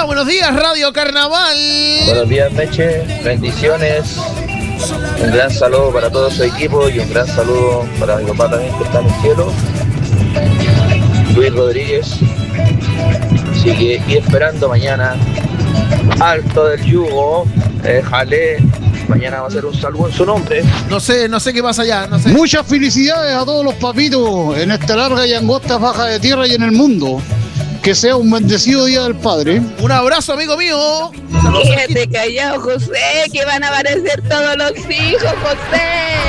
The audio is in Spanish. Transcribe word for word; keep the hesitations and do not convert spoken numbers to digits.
Hola, buenos días, Radio Carnaval. Buenos días, Meche. Bendiciones. Un gran saludo para todo su equipo y un gran saludo para mi papá también que está en el cielo, Luis Rodríguez. Así que, y esperando mañana, Alto del Yugo, eh, Jale. Mañana va a ser un saludo en su nombre. No sé, no sé qué pasa allá, no sé. Muchas felicidades a todos los papitos en esta larga y angosta faja de tierra y en el mundo. Que sea un bendecido Día del Padre. Un abrazo, amigo mío. Quédate callado, José, que van a aparecer todos los hijos, José.